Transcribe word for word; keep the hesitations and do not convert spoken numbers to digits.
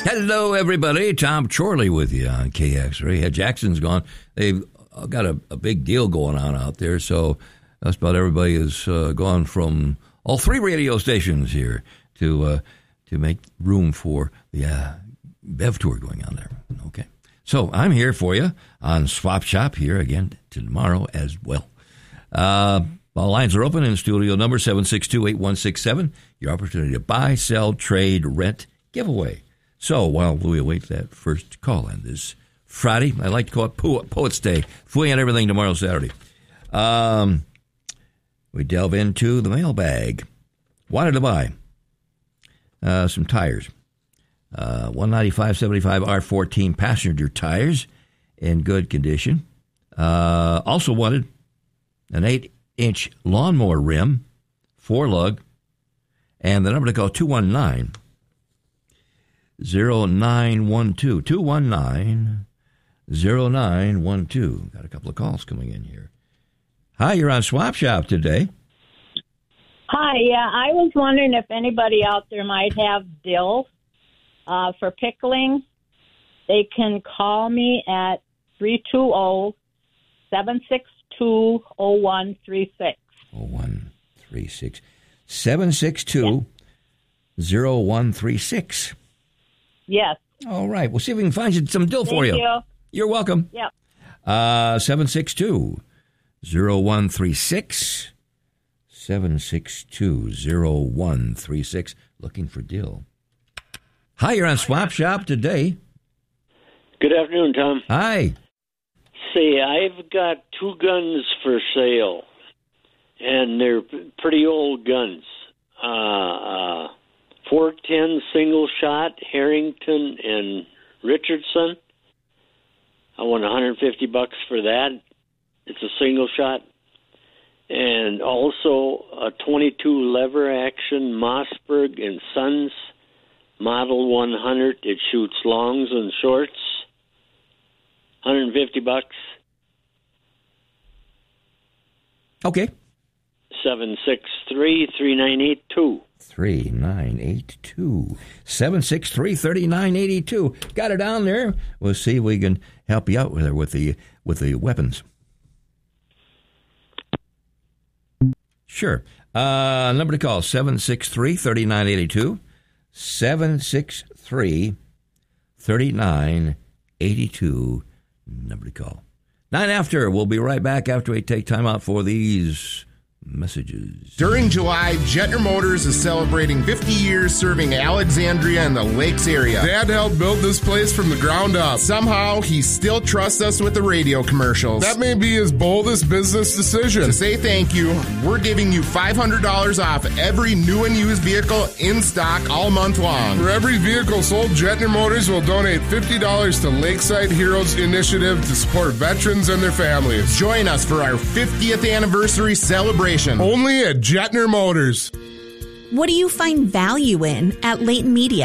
Hello, everybody. Tom Chorley with you on K X R A. Yeah, Jackson's gone. They've got a, a big deal going on out there, so that's about everybody has uh, gone from all three radio stations here to uh, to make room for the uh, Bev Tour going on there. Okay. So I'm here for you on Swap Shop here again tomorrow as well. Uh, all lines are open in studio number seven six two, eight one six seven. Your opportunity to buy, sell, trade, rent, giveaway. So while we await that first call on this Friday, I like to call it po- Poets Day. Fooey on everything tomorrow, Saturday. Um, we delve into the mailbag. Wanted to buy uh, some tires. Uh, one ninety-five seventy-five R fourteen passenger tires in good condition. Uh, also wanted an eight-inch lawnmower rim, four lug, and the number to call two one nine, zero nine one two. two one nine, zero nine one two. Got a couple of calls coming in here. Hi, you're on Swap Shop today. Hi, yeah, I was wondering if anybody out there might have dill uh, for pickling. They can call me at three two zero, seven six two, zero one three six. zero one three six. seven six two, zero one three six. Yes. All right. We'll see if we can find you some dill for Thank you. you. You're welcome. Yep. Uh, seven six two, zero one three six. seven six two, zero one three six. Looking for dill. Hi, you're on Swap Shop today. Good afternoon, Tom. Hi. Say, I've got two guns for sale, and they're pretty old guns. Uh, uh, four ten single shot, Harrington and Richardson. I want one hundred fifty bucks for that. It's a single shot. And also a twenty-two lever action Mossberg and Sons Model one hundred. It shoots longs and shorts. one hundred fifty bucks. Okay. seven six three, three nine eight two. three nine eight two. seven six three, three nine eight two. Got it down there. We'll see if we can help you out with her with the with the weapons. Sure. Uh, number to call, seven six three, three nine eight two. seven six three, three nine eight two. Number to call. Nine after. We'll be right back after we take time out for these messages. During July, Jetner Motors is celebrating fifty years serving Alexandria and the Lakes area. Dad helped build this place from the ground up. Somehow, he still trusts us with the radio commercials. That may be his boldest business decision. To say thank you, we're giving you five hundred dollars off every new and used vehicle in stock all month long. For every vehicle sold, Jetner Motors will donate fifty dollars to Lakeside Heroes Initiative to support veterans and their families. Join us for our fiftieth anniversary celebration. Only at Jetner Motors. What do you find value in at Leighton Media?